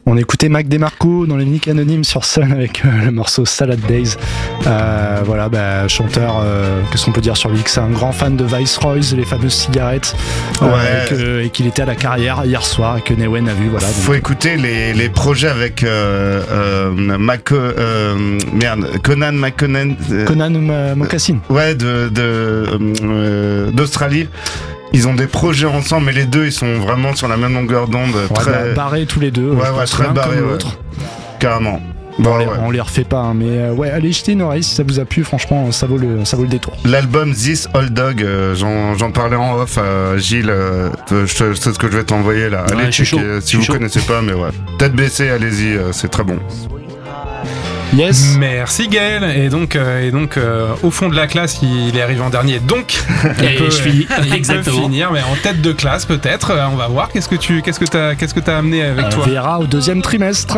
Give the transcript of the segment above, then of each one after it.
On écoutait Mac DeMarco dans les Nick Anonymes sur Sun avec le morceau Salad Days. Voilà, chanteur, qu'est-ce qu'on peut dire sur lui, que c'est un grand fan de Viceroy's, les fameuses cigarettes, et qu'il était à la carrière hier soir et que Newen a vu. Voilà, donc. Faut écouter les projets avec Conan McConnell. Conan Mocassin. Ouais, d'Australie. Ils ont des projets ensemble, mais les deux, ils sont vraiment sur la même longueur d'onde. Très barrés tous les deux. Très barrés. L'autre. Carrément. On les refait pas, mais allez jeter une oreille si ça vous a plu. Franchement, ça vaut le détour. L'album This Old Dog, j'en parlais en off à Gilles. Je sais ce que je vais t'envoyer là. Allez checker si vous connaissez pas, mais ouais. Tête baissée, allez-y, c'est très bon. Yes. Merci Gaël. Et donc au fond de la classe, il est arrivé en dernier. Donc il peut finir, mais en tête de classe peut-être. On va voir. Qu'est-ce que t'as amené avec toi? On verra au deuxième trimestre.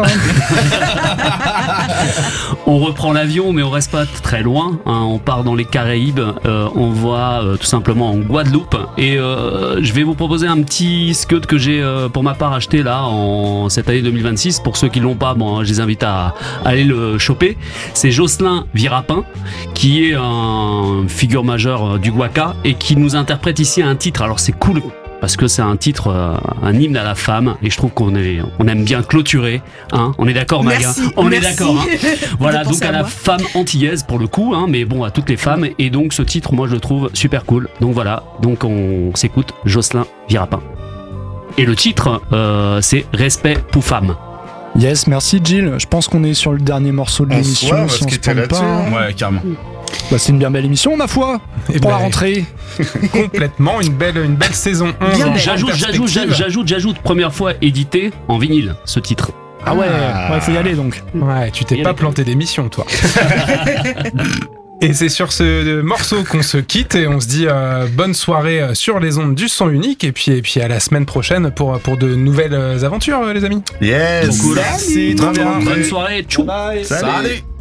On reprend l'avion, mais on reste pas très loin. On part dans les Caraïbes. On va tout simplement en Guadeloupe. Et je vais vous proposer un petit scud que j'ai pour ma part acheté là en cette année 2026. Pour ceux qui l'ont pas, je les invite à aller le choper. C'est Jocelyn Virapin, qui est un figure majeure du Waka et qui nous interprète ici un titre. Alors c'est cool parce que c'est un titre, un hymne à la femme, et je trouve qu'on aime bien clôturer, hein. On est d'accord, Maga? On est d'accord, hein. Voilà, donc à la femme antillaise pour le coup, hein, mais bon, à toutes les femmes, et donc ce titre, moi je le trouve super cool. Donc voilà, donc on s'écoute Jocelyn Virapin. Et le titre, c'est Respect pour femme. Yes, merci Gilles. Je pense qu'on est sur le dernier morceau de l'émission. Si on se trompe pas. Ouais, carrément. C'est une bien belle émission, ma foi, pour la rentrée. Complètement, une belle saison 11. J'ajoute, première fois édité en vinyle, ce titre. Ah ouais, faut y aller donc. Ouais, tu t'es pas planté d'émission, toi. Et c'est sur ce morceau qu'on se quitte et on se dit bonne soirée sur les ondes du son unique, et puis à la semaine prochaine pour de nouvelles aventures, les amis. Yes. Trop cool. Merci. Très bien. Bonne soirée. Tchou. Bye. Salut.